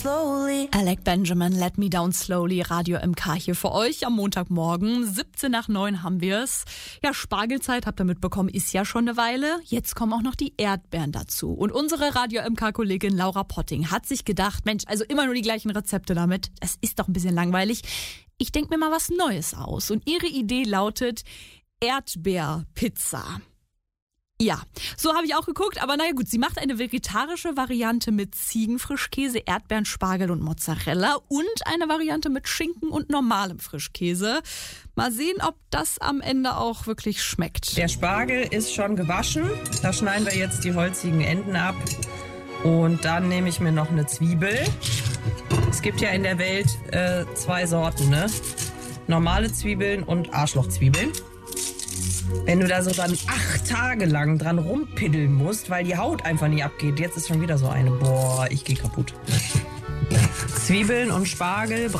Alec Benjamin, Let Me Down Slowly, Radio MK hier für euch am Montagmorgen. 7:17 haben wir es. Ja, Spargelzeit, habt ihr mitbekommen, ist ja schon eine Weile. Jetzt kommen auch noch die Erdbeeren dazu. Und unsere Radio MK-Kollegin Laura Potting hat sich gedacht, Mensch, also immer nur die gleichen Rezepte damit. Das ist doch ein bisschen langweilig. Ich denke mir mal was Neues aus. Und ihre Idee lautet Erdbeerpizza. Ja, so habe ich auch geguckt, aber naja gut, sie macht eine vegetarische Variante mit Ziegenfrischkäse, Erdbeeren, Spargel und Mozzarella und eine Variante mit Schinken und normalem Frischkäse. Mal sehen, ob das am Ende auch wirklich schmeckt. Der Spargel ist schon gewaschen, da schneiden wir jetzt die holzigen Enden ab und dann nehme ich mir noch eine Zwiebel. Es gibt ja in der Welt 2 Sorten, ne? Normale Zwiebeln und Arschlochzwiebeln. Wenn du da so dann 8 Tage lang dran rumpiddeln musst, weil die Haut einfach nicht abgeht. Jetzt ist schon wieder so eine. Boah, ich gehe kaputt. Zwiebeln und Spargel